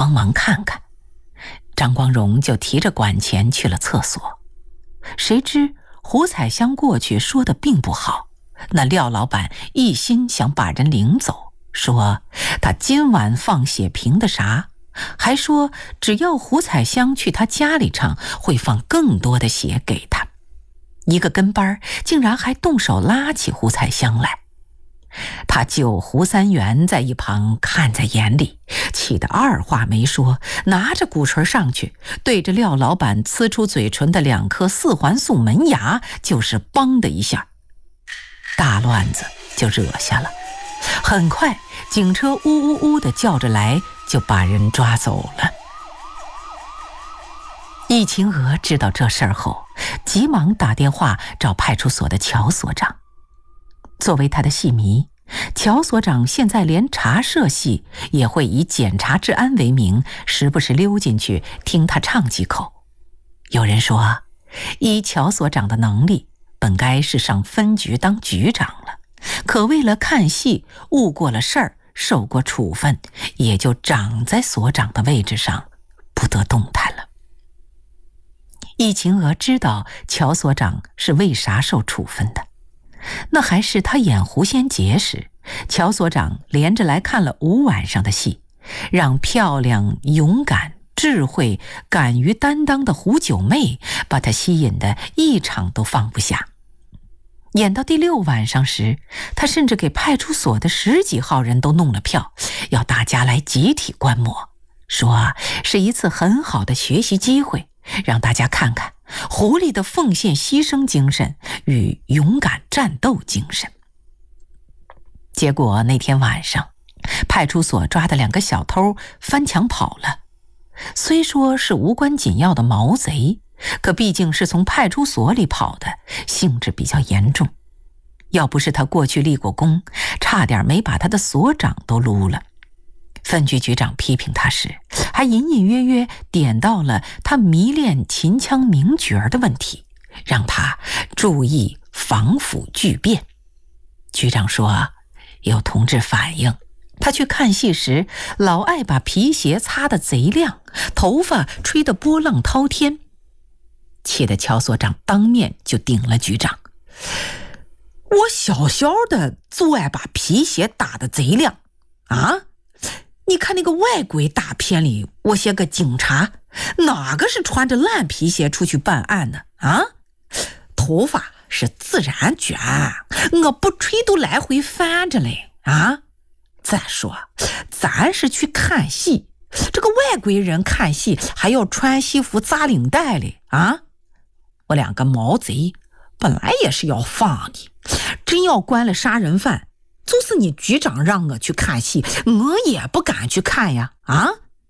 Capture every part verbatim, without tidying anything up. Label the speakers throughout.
Speaker 1: 帮忙看看。张光荣就提着管钱去了厕所。谁知胡彩香过去说的并不好，那廖老板一心想把人领走，说他今晚放血凭的啥，还说只要胡彩香去他家里唱，会放更多的血给他。一个跟班竟然还动手拉起胡彩香来。他舅胡三元在一旁看在眼里，气得二话没说，拿着鼓槌上去，对着廖老板呲出嘴唇的两颗四环素门牙就是梆的一下，大乱子就惹下了。很快警车呜呜呜地叫着来，就把人抓走了。易晴娥知道这事儿后，急忙打电话找派出所的乔所长。作为他的戏迷，乔所长现在连茶社戏也会以检查治安为名，时不时溜进去听他唱几口。有人说，依乔所长的能力，本该是上分局当局长了，可为了看戏误过了事儿，受过处分，也就长在所长的位置上，不得动弹了。易晴娥知道乔所长是为啥受处分的，那还是他演狐仙节时，乔所长连着来看了五晚上的戏，让漂亮、勇敢、智慧、敢于担当的胡九妹把他吸引得一场都放不下。演到第六晚上时，他甚至给派出所的十几号人都弄了票，要大家来集体观摩，说是一次很好的学习机会，让大家看看狐狸的奉献牺牲精神与勇敢战斗精神。结果那天晚上，派出所抓的两个小偷翻墙跑了。虽说是无关紧要的毛贼，可毕竟是从派出所里跑的，性质比较严重。要不是他过去立过功，差点没把他的所长都撸了。分局局长批评他时，还隐隐约约点到了他迷恋秦腔名角的问题，让他注意防腐巨变。局长说，有同志反映，他去看戏时老爱把皮鞋擦得贼亮，头发吹得波浪滔天。气得乔所长当面就顶了局长，我小小的就爱把皮鞋打得贼亮啊！你看那个外国大片里，我写个警察，哪个是穿着烂皮鞋出去办案的啊？头发是自然卷，我不吹都来回翻着嘞啊！再说咱是去看戏，这个外国人看戏还要穿西服扎领带嘞啊！我两个毛贼本来也是要放的，真要关了杀人犯，就是你局长让我去看戏，我也不敢去看呀啊！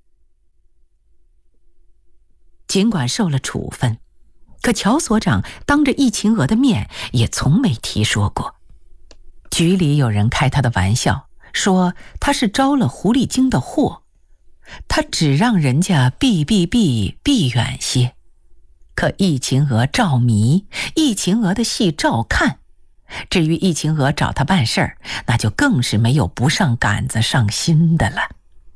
Speaker 1: 尽管受了处分，可乔所长当着易晴娥的面也从没提说过。局里有人开他的玩笑，说他是招了狐狸精的祸，他只让人家避避避避远些。可易晴娥照迷，易晴娥的戏照看。至于易晴娥找他办事儿，那就更是没有不上杆子上心的了。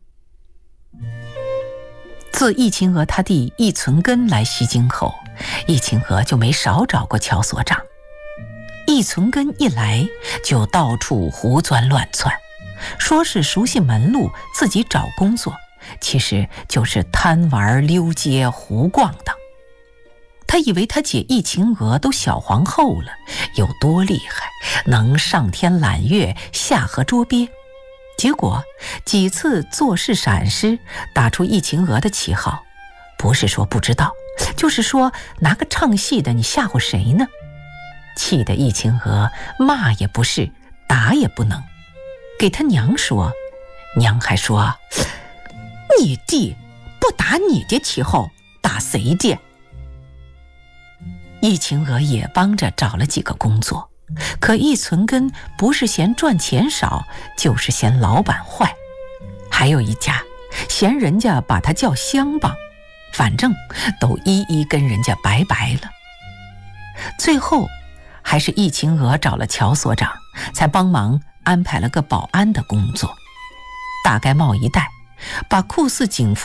Speaker 1: 自易晴娥他弟易存根来西京后，易晴娥就没少找过乔所长。易存根一来就到处胡钻乱窜，说是熟悉门路，自己找工作，其实就是贪玩溜街胡逛荡。他以为他姐易晴娥都小皇后了，有多厉害，能上天揽月，下河捉鳖。结果几次做事闪失，打出易晴娥的旗号，不是说不知道，就是说拿个唱戏的你吓唬谁呢？气得易晴娥骂也不是，打也不能。给他娘说，娘还说，你弟不打你的旗号，打谁的？易晴娥也帮着找了几个工作，可易存根不是嫌赚钱少，就是嫌老板坏。还有一家嫌人家把他叫乡帮，反正都一一跟人家拜拜了。最后还是易晴娥找了乔所长，才帮忙安排了个保安的工作，大概冒一代，把酷似警